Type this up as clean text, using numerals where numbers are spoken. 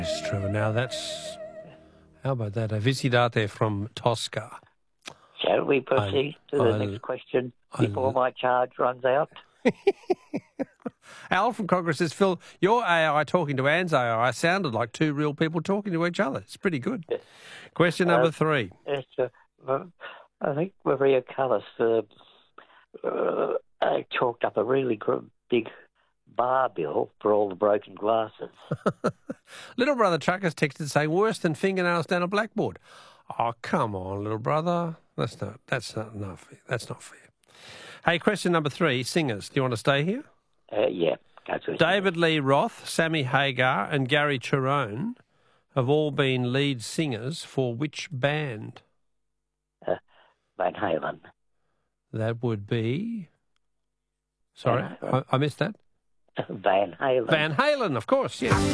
It's true. Now that's... How about that? A Visidate from Tosca. Shall we proceed to the next question before my charge runs out? Al from Congress says, Phil, your AI talking to Anne's AI sounded like two real people talking to each other. It's pretty good. Question number 3. Yes, I think Maria Callas chalked up a really big bar bill for all the broken glasses. Little brother Trucker's texted saying, worse than fingernails down a blackboard. Oh, come on, little brother. That's not enough. That's not fair. Hey, question number 3, singers. Do you want to stay here? Yeah. Go to David Lee Roth, Sammy Hagar and Gary Cherone have all been lead singers for which band? Van Halen. That would be... Sorry, I missed that. Van Halen. Van Halen, of course, yes.